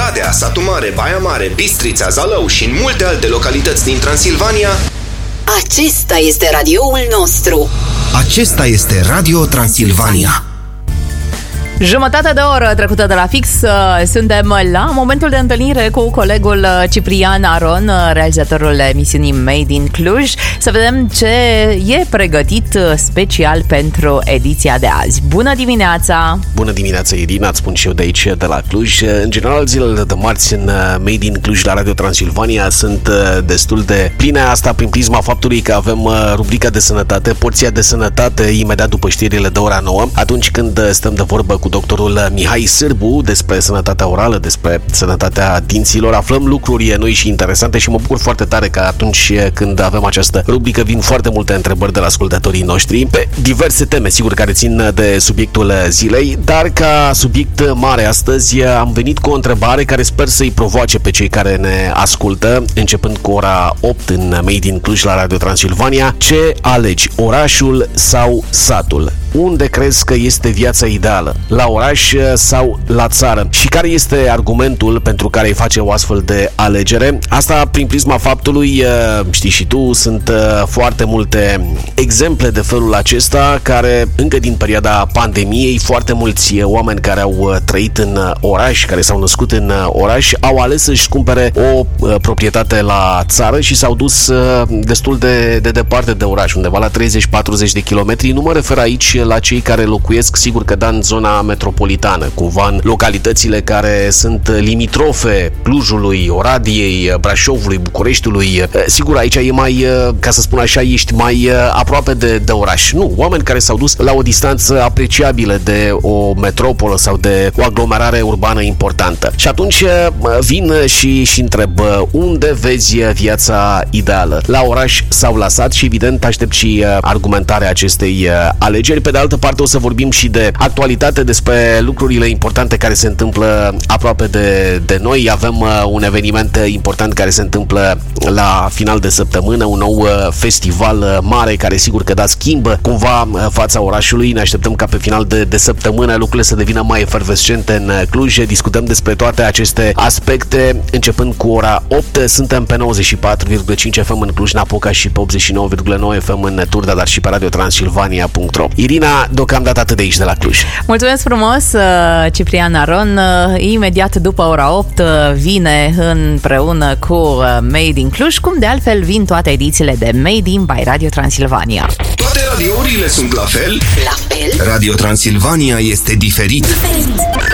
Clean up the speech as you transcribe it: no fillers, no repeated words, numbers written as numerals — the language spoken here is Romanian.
Oradea, Satu Mare, Baia Mare, Bistrița, Zalău și în multe alte localități din Transilvania. Acesta este radioul nostru. Acesta este Radio Transilvania. Jumătate de oră trecută de la fix, suntem la momentul de întâlnire cu colegul Ciprian Aron, realizatorul emisiunii Made in Cluj, să vedem ce e pregătit special pentru ediția de azi. Bună dimineața! Bună dimineața, Irina, îți spun și eu de aici, de la Cluj. În general, zilele de marți în Made in Cluj la Radio Transilvania sunt destul de pline, asta prin prisma faptului că avem rubrica de sănătate, porția de sănătate imediat după știrile de ora 9, atunci când stăm de vorbă cu doctorul Mihai Sârbu despre sănătatea orală, despre sănătatea dinților. Aflăm lucruri noi și interesante și mă bucur foarte tare că atunci când avem această rubrică vin foarte multe întrebări de la ascultătorii noștri pe diverse teme, sigur, care țin de subiectul zilei, dar ca subiect mare astăzi am venit cu o întrebare care sper să-i provoace pe cei care ne ascultă, începând cu ora 8 în Made in Cluj la Radio Transilvania. Ce alegi, orașul sau satul? Unde crezi că este viața ideală? La oraș sau la țară? Și care este argumentul pentru care îi face o astfel de alegere? Asta prin prisma faptului, știi și tu, sunt foarte multe exemple de felul acesta care, încă din perioada pandemiei, foarte mulți oameni care au trăit în oraș, care s-au născut în oraș, au ales să-și cumpere o proprietate la țară și s-au dus destul de departe de oraș, undeva la 30-40 de kilometri. Nu mă refer aici la cei care locuiesc, sigur că în zona metropolitană, cumva în localitățile care sunt limitrofe Clujului, Oradiei, Brașovului, Bucureștiului. Sigur, aici e mai, ca să spun așa, ești mai aproape de oraș. Nu, oameni care s-au dus la o distanță apreciabilă de o metropolă sau de o aglomerare urbană importantă. Și atunci vin și întreb, unde vezi viața ideală? La oraș sau la sat? Și evident aștept și argumentarea acestei alegeri. Pe de altă parte o să vorbim și de actualitate, despre lucrurile importante care se întâmplă aproape de noi. Avem un eveniment important care se întâmplă la final de săptămână, un nou festival mare care sigur că schimbă cumva fața orașului. Ne așteptăm ca pe final de săptămână lucrurile să devină mai efervescente în Cluj. Discutăm despre toate aceste aspecte începând cu ora 8. Suntem pe 94,5 FM în Cluj-Napoca și pe 89,9 FM în Turda, dar și pe radiotransilvania.ro. Irina, deocamdată atât de aici de la Cluj. Mulțumesc frumos, Ciprian Aron. Imediat după ora 8 vine împreună cu Made in Cluj, cum de altfel vin toate edițiile de Made in by Radio Transilvania. Toate radiourile sunt la fel? La fel? Radio Transilvania este diferit.